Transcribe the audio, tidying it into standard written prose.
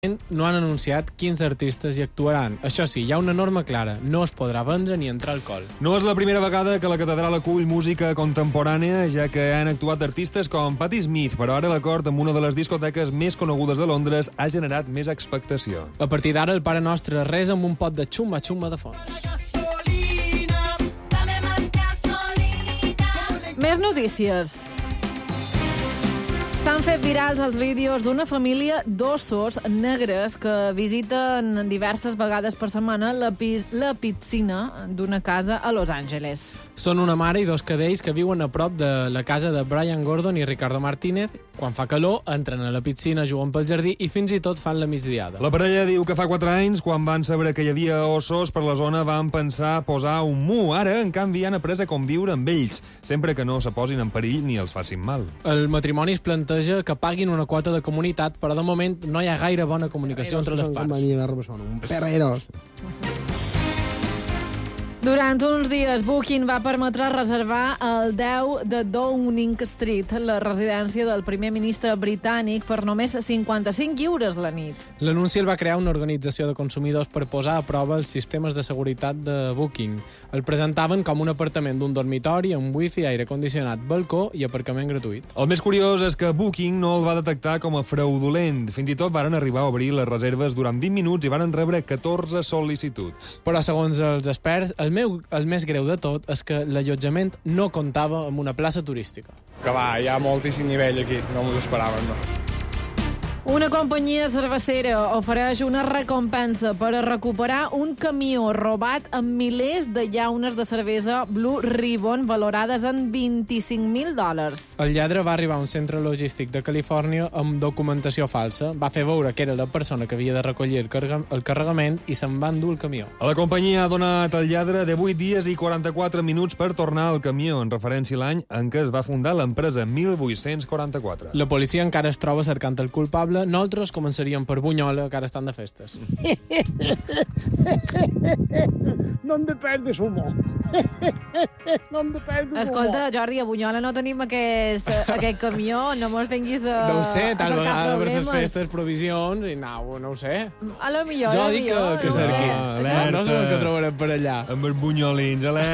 no han anunciat quins artistes hi actuaran. Això sí, hi ha una norma clara. No es podrà vendre ni entrar alcohol. No és la primera vegada que la catedral acull música contemporània, ja que han actuat artistes com Patti Smith, però ara l'acord amb una de les discoteques més conegudes de Londres ha generat més expectació. A partir d'ara, el Pare Nostre resa amb un pot de xumba-xumba de fons. Més notícies. S'han fet virals els vídeos d'una família d'ossos negres que visiten diverses vegades per setmana la piscina d'una casa a Los Angeles. Són una mare i dos cadells que viuen a prop de la casa de Brian Gordon i Ricardo Martínez. Quan fa calor, entren a la piscina, juguen pel jardí i fins i tot fan la migdiada. La parella diu que fa 4 anys, quan van saber que hi havia ossos per la zona, van pensar posar un mu. Ara, en canvi, han après a conviure amb ells, sempre que no se posin en perill ni els facin mal. El matrimoni es planteja que paguin una quota de comunitat, però de moment no hi ha gaire bona comunicació entre les parts. Són un perreros. Durant uns dies, Booking va permetre reservar el 10 de Downing Street, la residència del primer ministre britànic, per només 55 lliures la nit. L'anunci el va crear una organització de consumidors per posar a prova els sistemes de seguretat de Booking. El presentaven com un apartament d'un dormitori amb wifi, aire condicionat, balcó i aparcament gratuït. El més curiós és que Booking no el va detectar com a fraudulent. Fins i tot varen arribar a obrir les reserves durant 20 minuts i varen rebre 14 sol·licituds. Però, segons els experts, el més greu de tot és que l'allotjament no comptava amb una plaça turística. Que va, hi ha moltíssim nivell aquí, no m'ho esperàvem, no. Una companyia cervecera ofereix una recompensa per a recuperar un camió robat amb milers de llaunes de cervesa Blue Ribbon valorades en $25.000. El lladre va arribar a un centre logístic de Califòrnia amb documentació falsa, va fer veure que era la persona que havia de recollir el carregament i se'n va endur el camió. A la companyia ha donat al lladre de 8 dies i 44 minuts per tornar al camió, en referència a l'any en què es va fundar l'empresa, 1844. La policia encara es troba cercant el culpable. Nosaltres començaríem per Bunyola, que ara estan de festes. No hem de perdre humor. No hem de perdre humor. Escolta, Jordi, a Bunyola no tenim aquest camió, no mos vinguis a... No ho sé, tal vegada per les problemes. festes, provisions, i no ho sé. A lo millor, Jo dic que cerqui. Alerta. No sé el que trobarem per allà. Amb els bunyolins,